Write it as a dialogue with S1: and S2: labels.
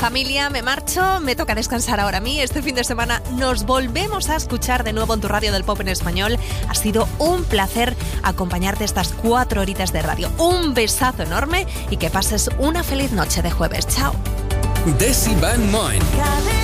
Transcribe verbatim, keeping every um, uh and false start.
S1: Familia, me marcho, me toca descansar ahora a mí. Este fin de semana nos volvemos a escuchar de nuevo en tu radio del pop en español. Ha sido un placer acompañarte estas cuatro horitas de radio. Un besazo enorme y que pases una feliz noche de jueves. Chao.
S2: Desi Van Moen.